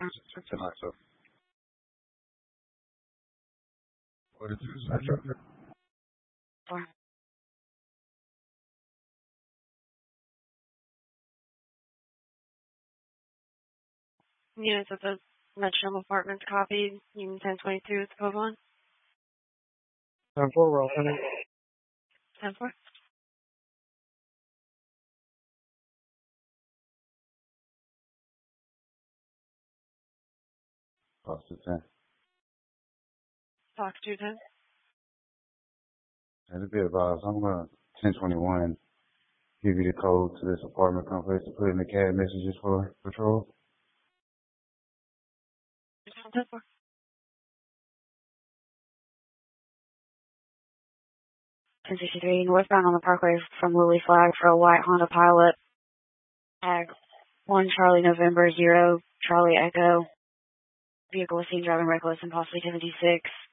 tonight, so. What is this? Units at the Metronome Apartments copied. Unit 1022 is the code one. 10-4, roll. 10-4. Fox 210. Fox 210. It'll be advised. I'm going to 1021 give you the code to this apartment complex to put in the CAD messages for patrol. 10-4. Northbound on the Parkway from Lily Flag for a white Honda Pilot. Tag 1 Charlie November 0 Charlie Echo. Vehicle was seen driving reckless and possibly 76.